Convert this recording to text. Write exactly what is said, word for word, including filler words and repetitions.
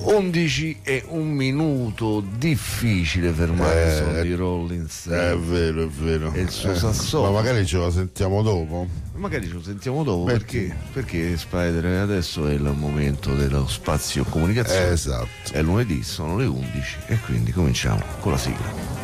undici e un minuto, difficile fermare Eh, il suono di Rolling Stone. È vero, è vero. E il suo Eh, sassofono. Ma magari ce la sentiamo dopo. Magari ce lo sentiamo dopo, Perché? perché, perché Spider adesso è il momento dello spazio comunicazione. Eh, esatto. È lunedì, sono le undici e quindi cominciamo con la sigla.